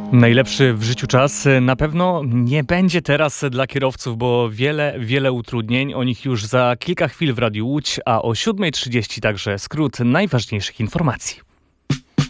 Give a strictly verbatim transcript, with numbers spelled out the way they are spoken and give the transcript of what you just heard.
Najlepszy w życiu czas na pewno nie będzie teraz dla kierowców, bo wiele, wiele utrudnień. O nich już za kilka chwil w Radiu Łódź, a o siódma trzydzieści także skrót najważniejszych informacji.